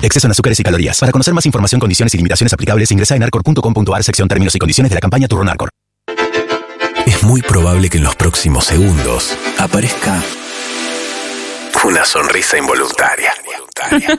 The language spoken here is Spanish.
Exceso en azúcares y calorías. Para conocer más información, condiciones y limitaciones aplicables, ingresa en arcor.com.ar, sección términos y condiciones de la campaña Turrón Arcor. Es muy probable que en los próximos segundos aparezca una sonrisa involuntaria.